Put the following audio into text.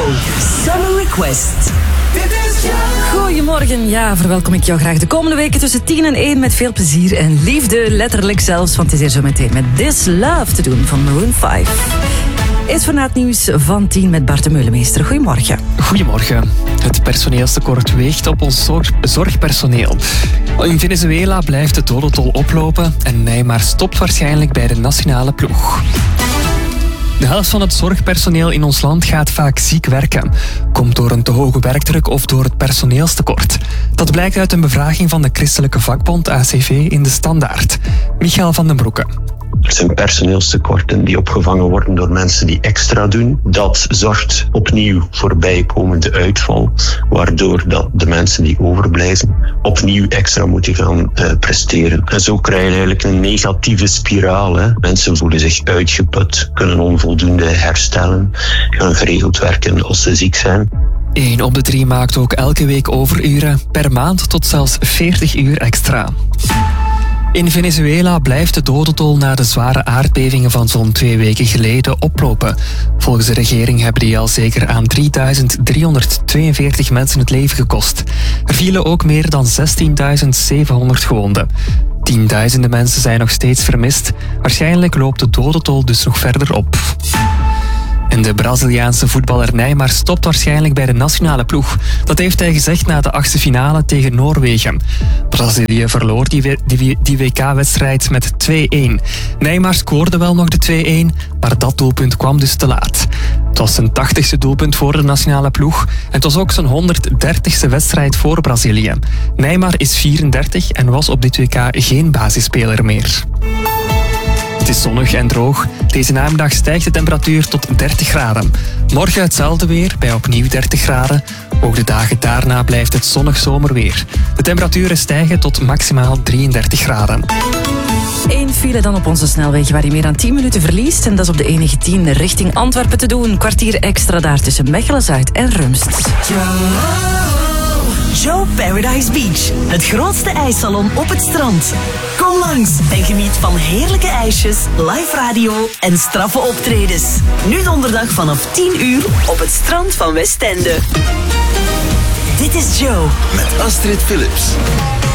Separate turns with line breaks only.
Joe, Summer Request.
Goedemorgen, ja, verwelkom ik jou graag de komende weken tussen 10 en 1 met veel plezier en liefde, letterlijk zelfs, want het is hier zo meteen met This Love te doen van Maroon 5. Is voor na het nieuws van 10 met Bart de Meulemeester. Goedemorgen.
Goedemorgen. Het personeelstekort weegt op ons zorgpersoneel. In Venezuela blijft de dodentol oplopen en Neymar stopt waarschijnlijk bij de nationale ploeg. De helft van het zorgpersoneel in ons land gaat vaak ziek werken. Komt door een te hoge werkdruk of door het personeelstekort. Dat blijkt uit een bevraging van de christelijke vakbond ACV in de Standaard. Michael van den Broeke.
Er zijn personeelstekorten die opgevangen worden door mensen die extra doen. Dat zorgt opnieuw voor bijkomende uitval, waardoor dat de mensen die overblijven opnieuw extra moeten gaan presteren. En zo krijg je eigenlijk een negatieve spiraal. Hè. Mensen voelen zich uitgeput, kunnen onvoldoende herstellen, gaan geregeld werken als ze ziek zijn.
1 op de 3 maakt ook elke week overuren, per maand tot zelfs 40 uur extra. In Venezuela blijft de dodentol na de zware aardbevingen van zo'n 2 weken geleden oplopen. Volgens de regering hebben die al zeker aan 3.342 mensen het leven gekost. Er vielen ook meer dan 16.700 gewonden. Tienduizenden mensen zijn nog steeds vermist. Waarschijnlijk loopt de dodentol dus nog verder op. En de Braziliaanse voetballer Neymar stopt waarschijnlijk bij de nationale ploeg. Dat heeft hij gezegd na de 8e finale tegen Noorwegen. Brazilië verloor die WK-wedstrijd met 2-1. Neymar scoorde wel nog de 2-1, maar dat doelpunt kwam dus te laat. Het was zijn 80ste doelpunt voor de nationale ploeg en het was ook zijn 130ste wedstrijd voor Brazilië. Neymar is 34 en was op dit WK geen basisspeler meer. Het is zonnig en droog. Deze namiddag stijgt de temperatuur tot 30 graden. Morgen hetzelfde weer, bij opnieuw 30 graden. Ook de dagen daarna blijft het zonnig zomerweer. De temperaturen stijgen tot maximaal 33 graden.
1 file dan op onze snelweg waar je meer dan 10 minuten verliest. En dat is op de E19 richting Antwerpen te doen. Kwartier extra daar tussen Mechelen-Zuid en Rumst.
Joe Paradise Beach, het grootste ijssalon op het strand. Kom langs en geniet van heerlijke ijsjes, live radio en straffe optredens. Nu donderdag vanaf 10 uur op het strand van Westende. Dit is Joe.
Met Astrid Philips.